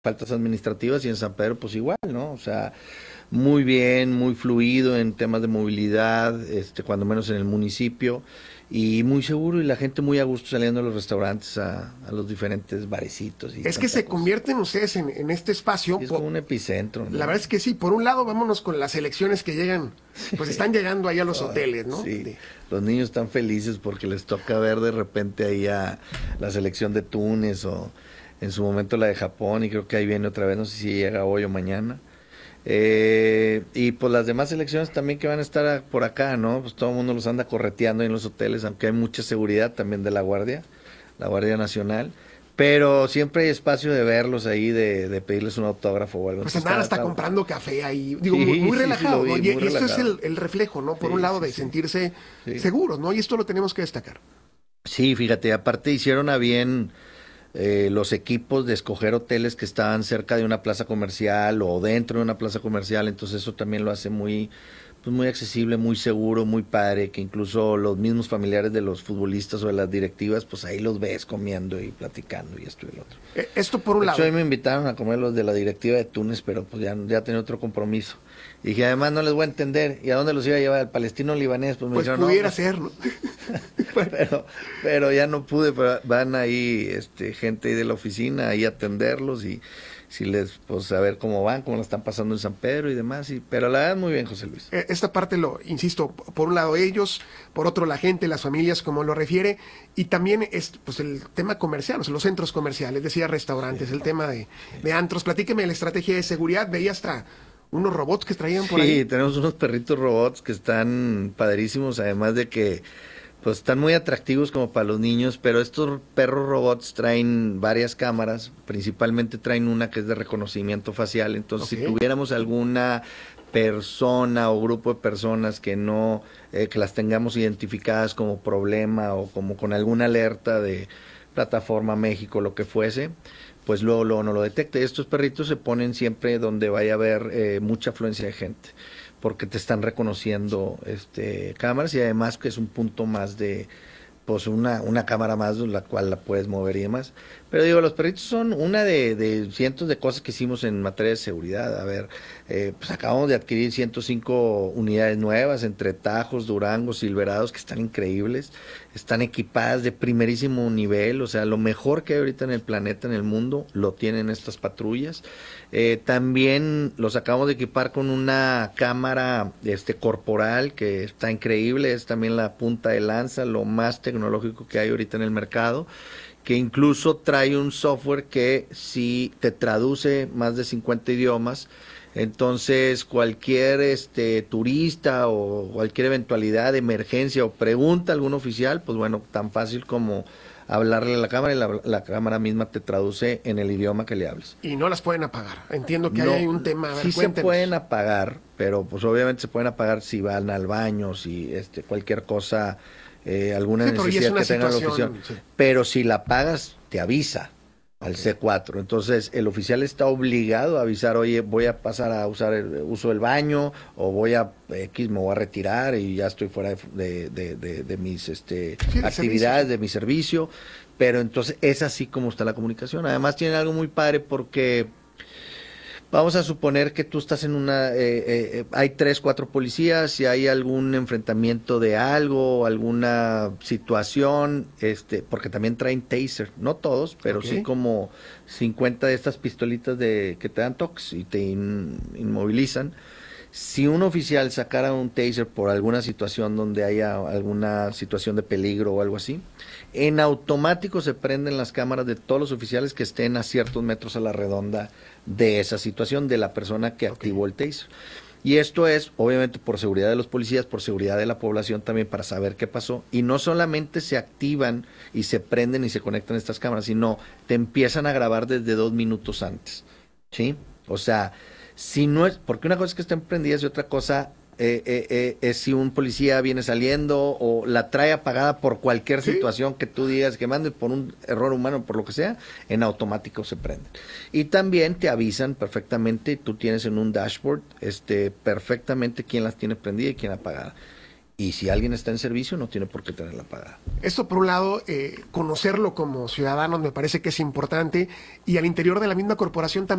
faltas administrativas y en San Pedro pues igual, ¿no? O sea, muy bien, muy fluido en temas de movilidad, cuando menos en el municipio, y muy seguro y la gente muy a gusto saliendo a los restaurantes, a los diferentes barecitos y Es que tanta se cosa. convierten ustedes en este espacio. Y es como un epicentro, La ¿no? verdad es que sí, por un lado vámonos con las elecciones que llegan, pues están llegando ahí a los Ay, hoteles, ¿no? sí, los niños están felices porque les toca ver de repente ahí a la selección de Túnez o en su momento la de Japón y creo que ahí viene otra vez, no sé si llega hoy o mañana. Y pues las demás selecciones también que van a estar por acá, ¿no? Pues todo el mundo los anda correteando en los hoteles, aunque hay mucha seguridad también de la Guardia Nacional. Pero siempre hay espacio de verlos ahí, de pedirles un autógrafo o algo. Pues Entonces andar hasta comprando café ahí, digo, muy, sí, muy sí, sí, lo relajado, ¿no? vi, Y muy esto es relajado. el reflejo, ¿no? Por un Sí, lado sí, de sí. sentirse Sí. seguros, ¿no? Y esto lo tenemos que destacar. Sí, fíjate, aparte hicieron a bien los equipos de escoger hoteles que estaban cerca de una plaza comercial o dentro de una plaza comercial, entonces eso también lo hace muy, pues muy accesible, muy seguro, muy padre, que incluso los mismos familiares de los futbolistas o de las directivas, pues ahí los ves comiendo y platicando y esto y lo otro. Esto por un De hecho, lado. hoy me invitaron a comer los de la directiva de Túnez, pero pues ya tenía otro compromiso. Y dije, además no les voy a entender. ¿Y a dónde los iba a llevar? ¿Al palestino libanés? Pues me Pues dijeron, no, pudiera pues ser, ¿no? pero, pero ya no pude, pero van ahí gente ahí de la oficina ahí a atenderlos y si les, pues a ver cómo van, cómo la están pasando en San Pedro y demás, pero la verdad muy bien, José Luis. Esta parte lo, insisto, por un lado ellos, por otro la gente, las familias, como lo refiere, y también es pues el tema comercial, o sea, los centros comerciales, decía restaurantes, Sí, el tema sí. de antros. Platíqueme la estrategia de seguridad, veía hasta unos robots que traían por Sí, ahí. tenemos unos perritos robots que están padrísimos, además de que pues están muy atractivos como para los niños, pero estos perros robots traen varias cámaras, principalmente traen una que es de reconocimiento facial, entonces Ok. si tuviéramos alguna persona o grupo de personas que no, que las tengamos identificadas como problema o como con alguna alerta de plataforma México, lo que fuese, pues luego no lo detecta. Y estos perritos se ponen siempre donde vaya a haber mucha afluencia de gente porque te están reconociendo cámaras y además que es un punto más de pues una cámara más la cual la puedes mover y demás. Pero digo, los perritos son una de cientos de cosas que hicimos en materia de seguridad. A ver, pues acabamos de adquirir 105 unidades nuevas entre Tajos, Durangos, Silverados, que están increíbles. Están equipadas de primerísimo nivel, o sea, lo mejor que hay ahorita en el planeta, en el mundo, lo tienen estas patrullas. También los acabamos de equipar con una cámara corporal que está increíble, es también la punta de lanza, lo más tecnológico que hay ahorita en el mercado, que incluso trae un software que si te traduce más de 50 idiomas, entonces cualquier turista o cualquier eventualidad de emergencia o pregunta a algún oficial, pues bueno, tan fácil como hablarle a la cámara y la cámara misma te traduce en el idioma que le hables. Y no las pueden apagar. Entiendo que ahí hay No, un tema. A ver, sí se pueden cuéntenos. apagar, pero pues obviamente se pueden apagar si van al baño, si cualquier cosa, alguna Sí, pero ya es necesidad una que tenga el oficial. situación. Sí. Pero si la apagas, te avisa al Ok. C4. Entonces el oficial está obligado a avisar, oye, voy a pasar a usar el uso del baño o voy a X, me voy a retirar y ya estoy fuera de mis Sí, de servicio, actividades, sí. de mi servicio. Pero entonces es así como está la comunicación. Además tiene algo muy padre porque vamos a suponer que tú estás en hay tres, cuatro policías y hay algún enfrentamiento de algo, alguna situación, porque también traen taser, no todos, pero Ok. sí como 50 de estas pistolitas que te dan toques y te inmovilizan. Si un oficial sacara un taser por alguna situación donde haya alguna situación de peligro o algo así, en automático se prenden las cámaras de todos los oficiales que estén a ciertos metros a la redonda de esa situación, de la persona que Ok. activó el taser. Y esto es, obviamente, por seguridad de los policías, por seguridad de la población también, para saber qué pasó. Y no solamente se activan y se prenden y se conectan estas cámaras, sino te empiezan a grabar desde 2 minutos antes. ¿Sí? O sea, si no es, porque una cosa es que estén prendidas y otra cosa es si un policía viene saliendo o la trae apagada por cualquier Sí. situación que tú digas que mande por un error humano, por lo que sea, en automático se prenden. Y también te avisan perfectamente, tú tienes en un dashboard perfectamente quién las tiene prendida y quién apagada. y si alguien está en servicio no tiene por qué tenerla pagada. Esto por un lado, conocerlo como ciudadanos me parece que es importante, y al interior de la misma corporación también